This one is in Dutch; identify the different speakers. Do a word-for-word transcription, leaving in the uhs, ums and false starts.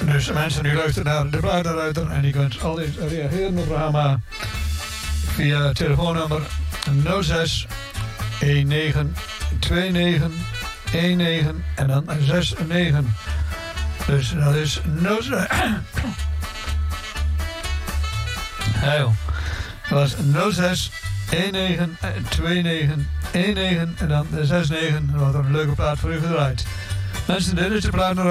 Speaker 1: Dus mensen die luisteren naar de Platenruiter en die kunt altijd reageren op het programma via het telefoonnummer nul zes een negen twee negen een negen en dan zes negen. Dus dat is nul zes. Hey, dat was nul zes een negen twee negen een negen en dan zes negen. Wat een leuke plaat voor u gedraaid. Mensen, dit is de plaat.